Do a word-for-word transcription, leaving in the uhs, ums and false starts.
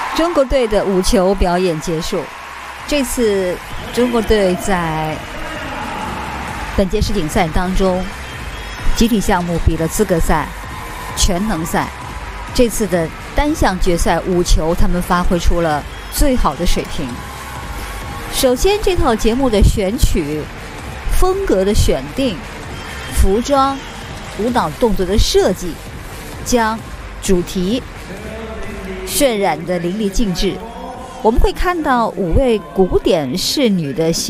中国队的舞球表演结束。这次中国队在本届世锦赛当中，集体项目比了资格赛、全能赛。这次的单项决赛舞球，他们发挥出了最好的水平。首先，这套节目的选曲、风格的选定、服装、舞蹈动作的设计，将主题渲染得淋漓尽致。我们会看到五位古典仕女的形